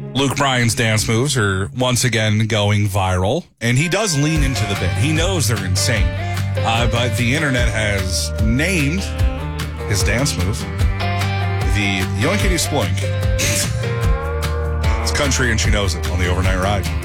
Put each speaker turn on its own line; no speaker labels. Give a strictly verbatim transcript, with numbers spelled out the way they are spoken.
Luke Bryan's dance moves are once again going viral, and he does lean into the bit. He knows they're insane, uh, but the internet has named his dance move the Yoinkity Sploink. It's country, and she knows it on the Overnight Ride.